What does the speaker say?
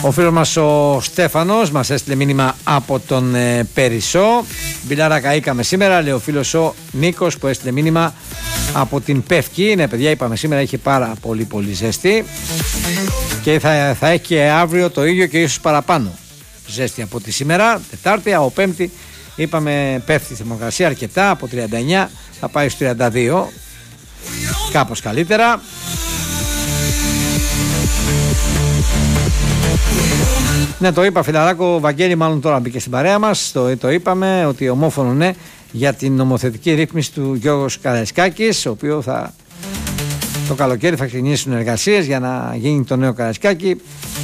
Ο φίλος μας ο Στέφανος μας έστειλε μήνυμα από τον Περισσό. Μπιλάρα καήκαμε σήμερα, λέει ο φίλος ο Νίκος που έστειλε μήνυμα από την Πεύκη. Ναι παιδιά, είπαμε σήμερα είχε πάρα πολύ ζέστη και θα έχει και αύριο το ίδιο και ίσως παραπάνω ζέστη από τη σήμερα Τετάρτη. Από Πέμπτη είπαμε πέφτει η θερμοκρασία αρκετά, από 39 θα πάει στους 32, κάπως καλύτερα. Ναι, το είπα φιλαράκο Βαγγέλη, μάλλον τώρα μπήκε στην παρέα μας. Το είπαμε ότι ομόφωνο ναι για την νομοθετική ρύθμιση του Γιώργος Καραϊσκάκης, ο οποίο το καλοκαίρι θα ξεκινήσουν εργασίες για να γίνει το νέο Καραϊσκάκη.